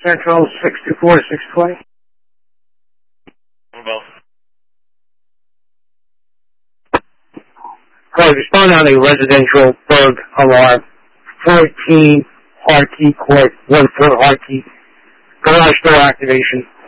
Central 624-620. Both. Call, respond on a residential burg alarm. 14 Harkey Court, 14 Harkey. Garage door activation.